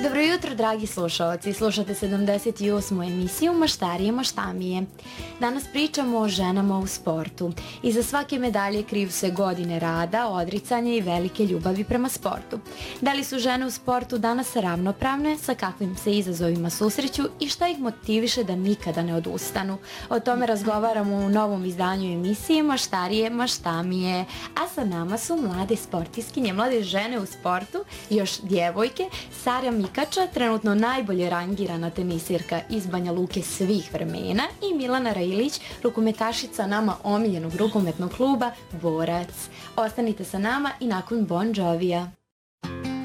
Dobro jutro, dragi slušalci. Slušate 78. emisiju Maštarije maštamije. Danas pričamo o ženama u sportu. Iza svake medalje kriju se godine rada, odricanja i velike ljubavi prema sportu. Da li su žene u sportu danas ravnopravne, sa kakvim se izazovima susreću i šta ih motiviše da nikada ne odustanu? O tome razgovaramo u novom izdanju emisije Maštarije maštamije. A sa nama su mlade sportiskinje, mlade žene u sportu, još djevojke, Sara Mikača, trenutno najbolje rangirana tenisirka iz Banja Luke svih vremena, i Milana Rajilić, rukometašica nama omiljenog rukometnog kluba Borac. Ostanite sa nama i nakon Bon Jovija.